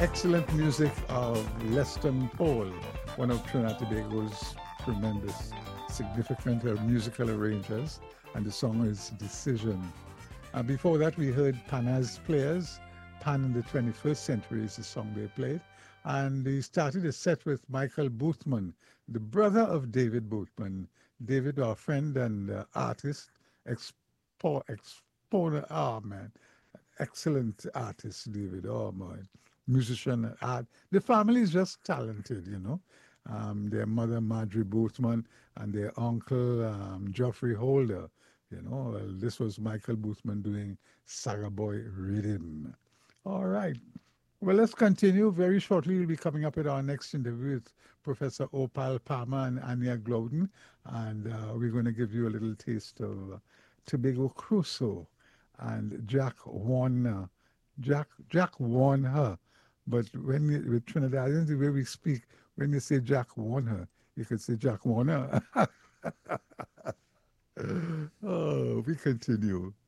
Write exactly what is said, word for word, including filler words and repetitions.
excellent music of Leston Paul, one of Trinidad and Tobago's tremendous, significant uh, musical arrangers, and the song is Decision. Uh, before that, we heard Panaz Players. Pan in the twenty-first Century is the song they played. And they started a set with Michael Boothman, the brother of David Boothman. David, our friend and uh, artist, expo, exponent, oh man, excellent artist, David. Oh my, musician, art. The family is just talented, you know. Um, their mother, Marjorie Boothman, and their uncle, um, Geoffrey Holder. You know, well, this was Michael Boothman doing Saga Boy Rhythm. All right. Well, let's continue. Very shortly, we'll be coming up with our next interview with Professor Opal Palmer and Anya Glowden, and uh, we're going to give you a little taste of uh, Tobago Crusoe and Jack Warner. Jack Jack Warner, but when you, with Trinidadians, the way we speak, when you say Jack Warner, you could say Jack Warner. Oh, we continue.